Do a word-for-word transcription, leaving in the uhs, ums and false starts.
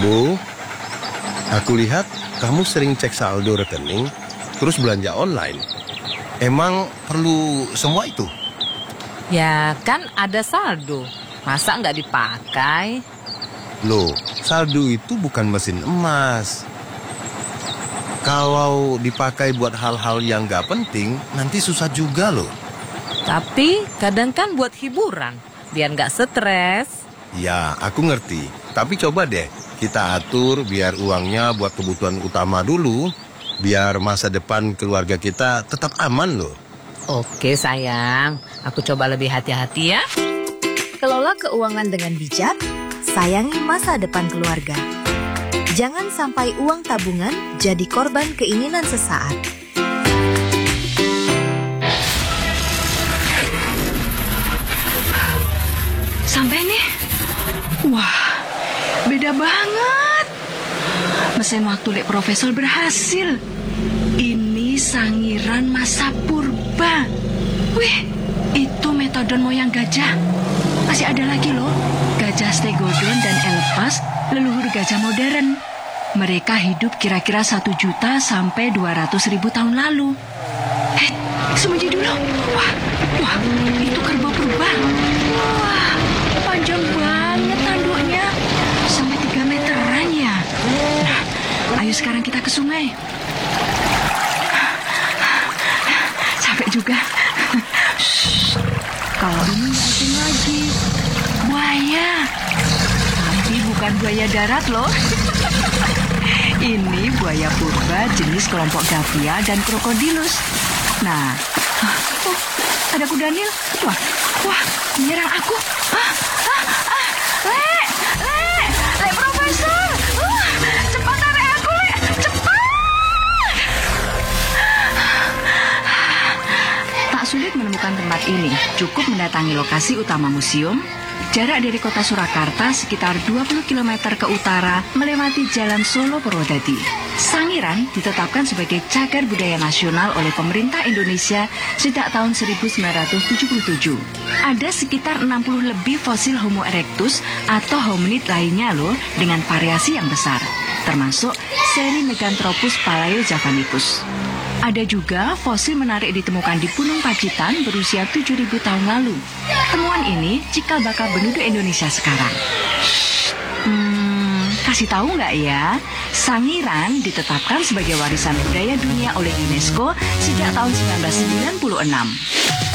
Bu, aku lihat kamu sering cek saldo rekening, terus belanja online. Emang perlu semua itu? Ya kan ada saldo, masa nggak dipakai? Loh, saldo itu bukan mesin emas. Kalau dipakai buat hal-hal yang nggak penting, nanti susah juga loh. Tapi kadang kan buat hiburan, biar nggak stres. Ya, aku ngerti. Tapi coba deh, kita atur biar uangnya buat kebutuhan utama dulu. Biar masa depan keluarga kita tetap aman loh. Oke sayang, aku coba lebih hati-hati ya. Kelola keuangan dengan bijak, sayangi masa depan keluarga. Jangan sampai uang tabungan jadi korban keinginan sesaat. Sampai nih. Wah, beda banget. Mesin waktu Lek Profesor berhasil. Ini sangiran masa purba. Wih, itu metodon moyang gajah. Masih ada lagi loh, gajah stegodon dan elepas, leluhur gajah modern. Mereka hidup kira-kira satu juta sampai dua ratus ribu tahun lalu. Eh, sembunyi dulu. Wah, wah, itu kerbau purba. Wah, panjang banget tanduknya, sampai tiga meteran ya. Nah, ayo sekarang kita ke sungai. Sampai juga. Shh, kalau ini asing lagi, buaya. Tapi bukan buaya darat loh. Ini buaya purba jenis kelompok Gavia dan Crocodylus. Nah, oh, ada kuda Nil. Wah, wah, menyerang aku. Ah, ah, ah, Lek, Lek, Lek Profesor. Uh, cepat tarik aku, Lek, cepat. Tak sulit menemukan tempat ini. Cukup mendatangi lokasi utama museum. Jarak dari kota Surakarta sekitar dua puluh kilometer ke utara melewati Jalan Solo Purwodadi. Sangiran ditetapkan sebagai cagar budaya nasional oleh pemerintah Indonesia sejak tahun seribu sembilan ratus tujuh puluh tujuh. Ada sekitar enam puluh lebih fosil Homo erectus atau hominid lainnya loh dengan variasi yang besar, termasuk seri Meganthropus palaeojavanicus. Ada juga fosil menarik ditemukan di Gunung Pacitan berusia tujuh ribu tahun lalu. Temuan ini cikal bakal penduduk Indonesia sekarang. Hmm, kasih tahu nggak ya? Sangiran ditetapkan sebagai warisan budaya dunia oleh UNESCO sejak tahun seribu sembilan ratus sembilan puluh enam.